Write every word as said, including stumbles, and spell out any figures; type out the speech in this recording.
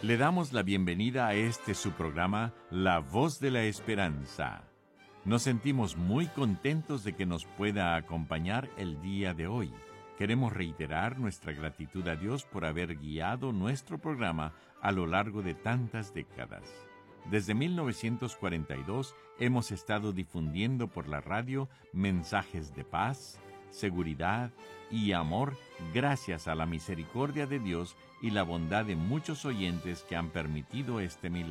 Le damos la bienvenida a este su programa, La Voz de la Esperanza. Nos sentimos muy contentos de que nos pueda acompañar el día de hoy. Queremos reiterar nuestra gratitud a Dios por haber guiado nuestro programa a lo largo de tantas décadas. Desde mil novecientos cuarenta y dos hemos estado difundiendo por la radio mensajes de paz, seguridad y amor gracias a la misericordia de Dios y la bondad de muchos oyentes que han permitido este milagro.